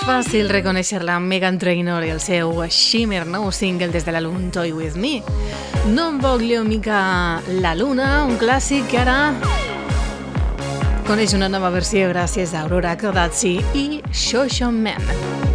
fàcil reconèixer-la amb Meghan Trainor i el seu Shimmer, nou single des de l'àlbum Toy With Me. Non voglio mica la luna, un clàssic que ara coneix una nova versió gràcies a Aurora Codazzi i Shosho Man.